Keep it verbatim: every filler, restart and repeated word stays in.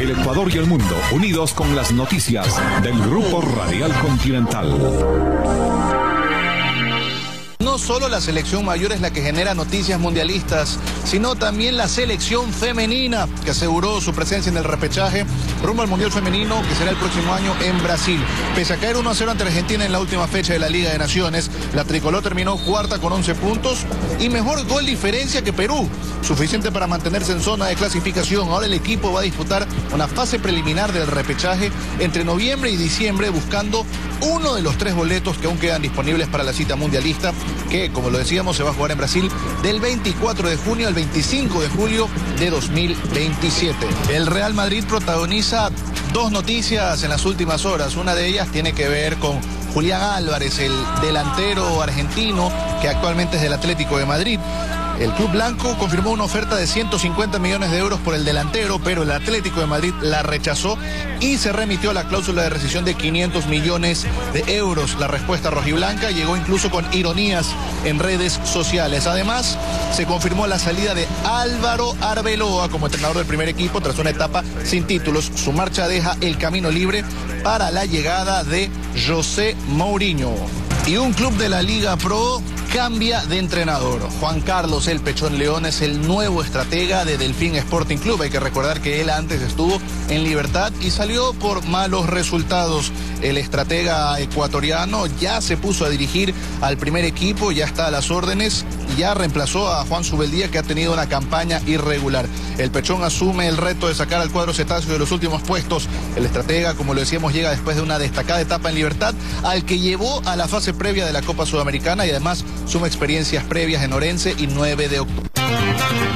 El Ecuador y el mundo unidos con las noticias del Grupo Radial Continental. No solo la selección mayor es la que genera noticias mundialistas, sino también la selección femenina, que aseguró su presencia en el repechaje rumbo al Mundial Femenino, que será el próximo año en Brasil. Pese a caer uno a cero ante Argentina en la última fecha de la Liga de Naciones, la tricolor terminó cuarta con once puntos y mejor gol diferencia que Perú, suficiente para mantenerse en zona de clasificación. Ahora el equipo va a disputar una fase preliminar del repechaje entre noviembre y diciembre, buscando uno de los tres boletos que aún quedan disponibles para la cita mundialista, que, como lo decíamos, se va a jugar en Brasil del veinticuatro de junio al veinticinco de julio de dos mil veintisiete. El Real Madrid protagoniza dos noticias en las últimas horas. Una de ellas tiene que ver con Julián Álvarez, el delantero argentino que actualmente es del Atlético de Madrid. El club blanco confirmó una oferta de ciento cincuenta millones de euros por el delantero, pero el Atlético de Madrid la rechazó y se remitió a la cláusula de rescisión de quinientos millones de euros. La respuesta rojiblanca llegó incluso con ironías en redes sociales. Además, se confirmó la salida de Álvaro Arbeloa como entrenador del primer equipo tras una etapa sin títulos. Su marcha deja el camino libre para la llegada de José Mourinho. Y un club de la Liga Pro cambia de entrenador. Juan Carlos El Pechón León es el nuevo estratega de Delfín Sporting Club. Hay que recordar que él antes estuvo en Libertad y salió por malos resultados. El estratega ecuatoriano ya se puso a dirigir al primer equipo, ya está a las órdenes y ya reemplazó a Juan Subeldía, que ha tenido una campaña irregular. El Pechón asume el reto de sacar al cuadro cetáceo de los últimos puestos. El estratega, como lo decíamos, llega después de una destacada etapa en Libertad, al que llevó a la fase previa de la Copa Sudamericana y además suma experiencias previas en Orense y nueve de octubre.